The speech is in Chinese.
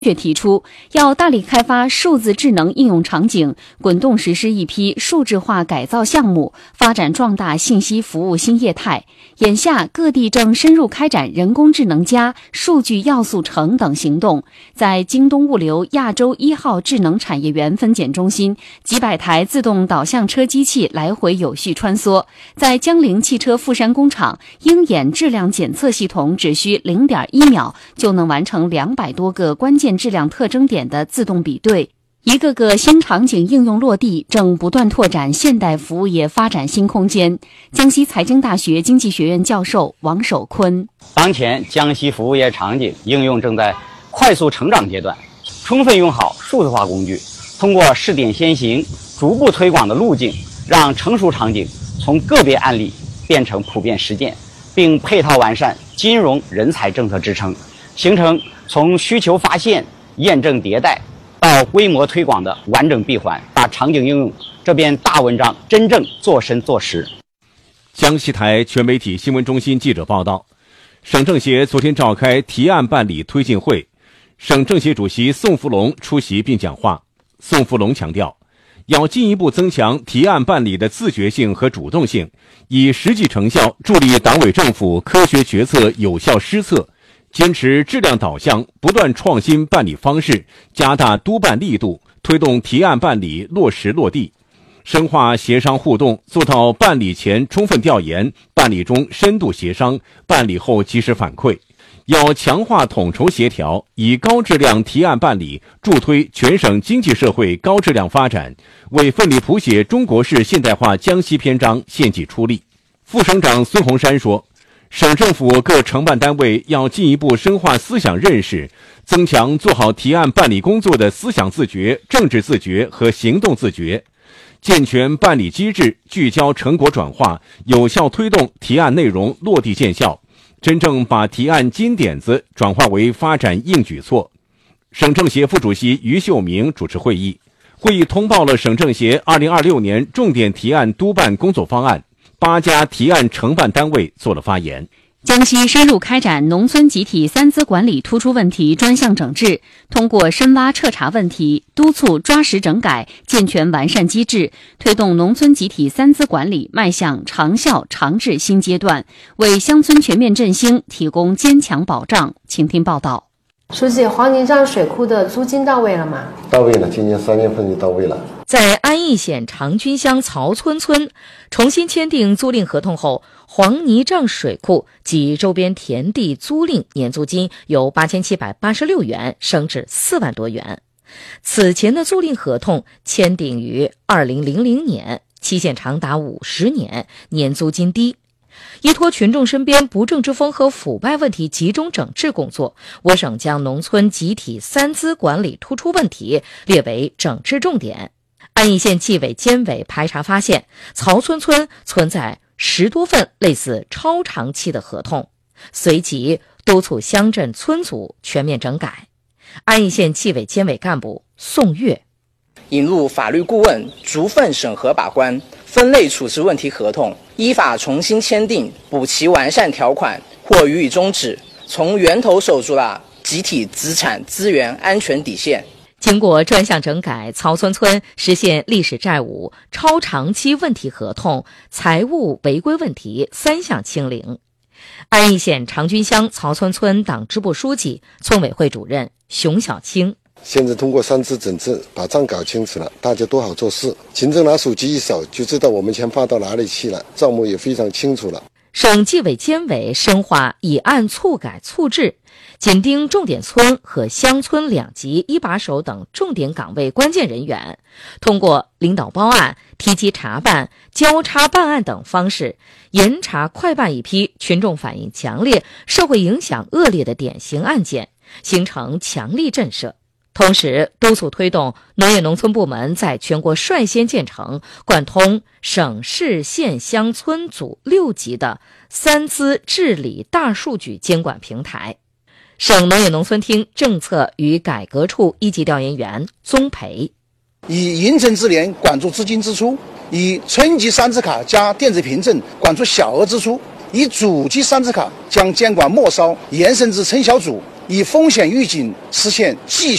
却提出要大力开发数字智能应用场景，滚动实施一批数字化改造项目，发展壮大信息服务新业态。眼下，各地正深入开展人工智能+、数据要素城等行动。在京东物流亚洲1号智能产业园分拣中心，几百台自动导向车机器来回有序穿梭。在江铃汽车富山工厂，鹰眼质量检测系统只需0.1秒就能完成200多个关键质量特征点的自动比对，一个个新场景应用落地，正不断拓展现代服务业发展新空间。江西财经大学经济学院教授王守坤： 当前江西服务业场景应用正在快速成长阶段，充分用好数字化工具，通过试点先行、逐步推广的路径，让成熟场景从个别案例变成普遍实践，并配套完善金融人才政策支撑，形成从需求发现、验证迭代到规模推广的完整闭环，把场景应用这篇大文章真正做深做实。 江西台全媒体新闻中心记者报道，省政协昨天召开提案办理推进会，省政协主席宋福龙出席并讲话。宋福龙强调，要进一步增强提案办理的自觉性和主动性，以实际成效助力党委政府科学决策有效施策，坚持质量导向，不断创新办理方式，加大督办力度，推动提案办理落实落地，深化协商互动，做到办理前充分调研，办理中深度协商，办理后及时反馈。要强化统筹协调，以高质量提案办理助推全省经济社会高质量发展，为奋力谱写中国式现代化江西篇章献计出力。副省长孙洪山说，省政府各承办单位要进一步深化思想认识，增强做好提案办理工作的思想自觉、政治自觉和行动自觉，健全办理机制，聚焦成果转化，有效推动提案内容落地见效，真正把提案金点子转化为发展硬举措。省政协副主席于秀明主持会议，会议通报了省政协2026年重点提案督办工作方案，8家提案承办单位做了发言。 江西深入开展农村集体三资管理突出问题专项整治，通过深挖彻查问题，督促抓实整改，健全完善机制，推动农村集体三资管理迈向长效长治新阶段，为乡村全面振兴提供坚强保障。请听报道。 书记，黄泥嶂水库的租金到位了吗？ 到位了，今年3月份就到位了。 在安义县长军乡曹村村重新签订租赁合同后，黄泥嶂水库及周边田地租赁年租金由8786元升至4万多元。此前的租赁合同签订于2000年，期限长达50年，年租金低。依托群众身边不正之风和腐败问题集中整治工作，我省将农村集体三资管理突出问题列为整治重点。安义县纪委监委排查发现，曹村村存在10多份类似超长期的合同，随即督促乡镇村组全面整改。安义县纪委监委干部宋月： 引入法律顾问逐份审核把关，分类处置问题合同，依法重新签订，补齐完善条款或予以终止，从源头守住了集体资产资源安全底线。 经过专项整改，曹村村实现历史债务、超长期问题合同、财务违规问题3项清零。安义县长军乡曹村村党支部书记、村委会主任熊小青： 现在通过三资整治，把账搞清楚了，大家都好做事。行政拿手机一扫，就知道我们钱发到哪里去了，账目也非常清楚了。 省纪委监委深化以案促改促治，紧盯重点村和乡村2级1把手等重点岗位关键人员，通过领导包案、提及查办、交叉办案等方式，严查快办一批群众反映强烈、社会影响恶劣的典型案件，形成强力震慑。同时督促推动农业农村部门在全国率先建成贯通省市县乡村组6级的三资治理大数据监管平台。省农业农村厅政策与改革处1级调研员宗培： 以银城支联管住资金支出，以村级三资卡加电子凭证管住小额支出，以组级三资卡将监管末梢延伸至村小组， 以风险预警实现继续